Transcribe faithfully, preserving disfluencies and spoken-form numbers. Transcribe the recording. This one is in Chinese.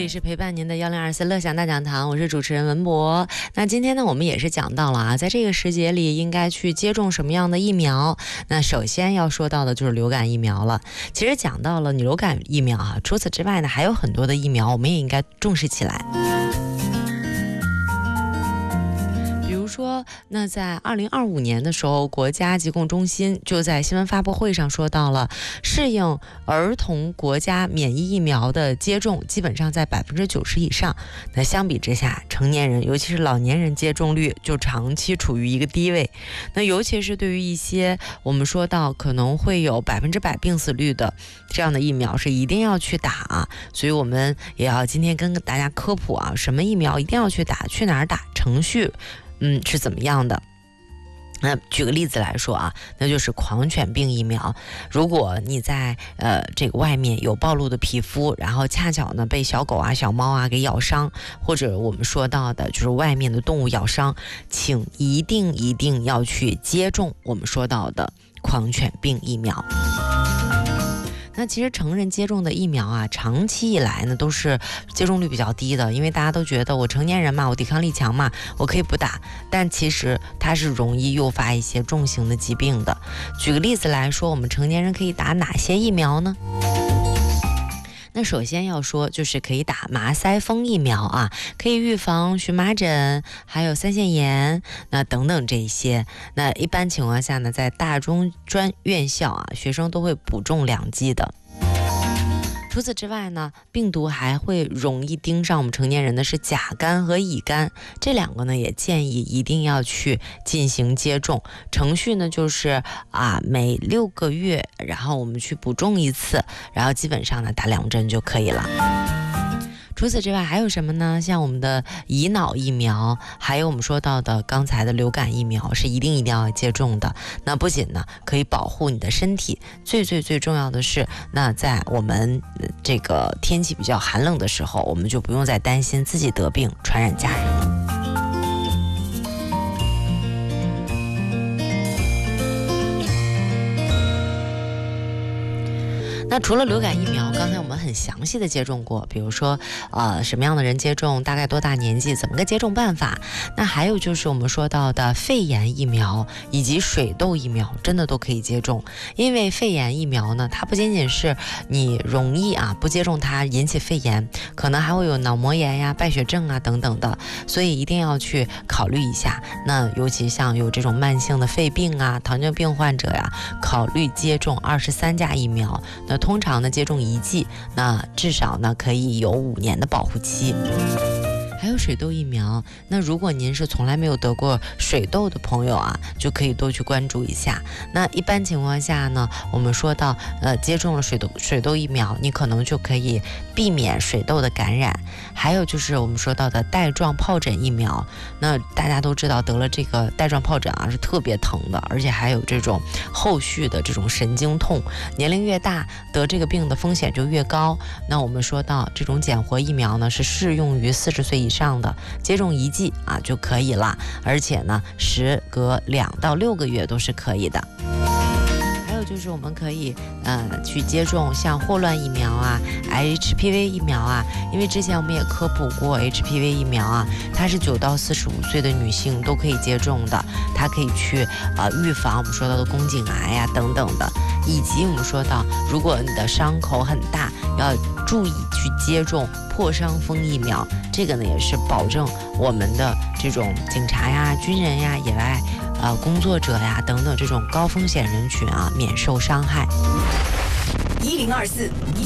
里是陪伴您的幺零二四乐享大讲堂，我是主持人文博。那今天呢，我们也是讲到了啊，在这个时节里应该去接种什么样的疫苗。那首先要说到的就是流感疫苗了。其实讲到了流感疫苗啊，除此之外呢，还有很多的疫苗，我们也应该重视起来。说那在二零二五年的时候，国家疾控中心就在新闻发布会上说到了，适应儿童国家免疫疫苗的接种基本上在百分之九十以上。那相比之下，成年人尤其是老年人接种率就长期处于一个低位。那尤其是对于一些我们说到可能会有百分之百病死率的这样的疫苗，是一定要去打啊。所以我们也要今天跟大家科普啊，什么疫苗一定要去打，去哪儿打，程序嗯，是怎么样的？那举个例子来说啊，那就是狂犬病疫苗。如果你在呃这个外面有暴露的皮肤，然后恰巧呢被小狗啊、小猫啊给咬伤，或者我们说到的就是外面的动物咬伤，请一定一定要去接种我们说到的狂犬病疫苗。那其实成人接种的疫苗啊，长期以来呢都是接种率比较低的，因为大家都觉得我成年人嘛，我抵抗力强嘛，我可以不打，但其实它是容易诱发一些重型的疾病的。举个例子来说，我们成年人可以打哪些疫苗呢？那首先要说就是可以打麻腮风疫苗啊，可以预防荨麻疹，还有腮腺炎，那等等这些。那一般情况下呢，在大中专院校啊，学生都会补种两剂的。除此之外呢，病毒还会容易盯上我们成年人的是甲肝和乙肝，这两个呢也建议一定要去进行接种。程序呢就是啊每六个月，然后我们去补种一次，然后基本上呢打两针就可以了。除此之外还有什么呢？像我们的乙脑疫苗，还有我们说到的刚才的流感疫苗是一定一定要接种的。那不仅呢可以保护你的身体，最最最重要的是，那在我们这个天气比较寒冷的时候，我们就不用再担心自己得病传染家人了。那除了流感疫苗，刚才我们很详细的接种过，比如说呃什么样的人接种，大概多大年纪，怎么个接种办法。那还有就是我们说到的肺炎疫苗以及水痘疫苗，真的都可以接种。因为肺炎疫苗呢，它不仅仅是你容易啊不接种它引起肺炎，可能还会有脑膜炎呀、败血症啊等等的，所以一定要去考虑一下。那尤其像有这种慢性的肺病啊、糖尿病患者呀，考虑接种二十三价疫苗。那通常呢接种一剂，那至少呢可以有五年的保护期。还有水痘疫苗，那如果您是从来没有得过水痘的朋友啊，就可以多去关注一下。那一般情况下呢，我们说到呃接种了水痘水痘疫苗，你可能就可以避免水痘的感染。还有就是我们说到的带状疱疹疫苗，那大家都知道得了这个带状疱疹啊是特别疼的，而且还有这种后续的这种神经痛，年龄越大得这个病的风险就越高。那我们说到这种减活疫苗呢，是适用于四十岁以上的，接种一剂啊就可以了，而且呢时隔两到六个月都是可以的。还有就是我们可以呃去接种像霍乱疫苗啊、H P V 疫苗啊，因为之前我们也科普过 H P V 疫苗啊，它是九到四十五岁的女性都可以接种的，它可以去呃预防我们说到的宫颈癌呀、啊、等等的，以及我们说到如果你的伤口很大，要注意去接种破伤风疫苗，这个呢也是保证我们的这种警察呀、军人呀、野外呃工作者呀等等这种高风险人群啊免受伤害。 一零二四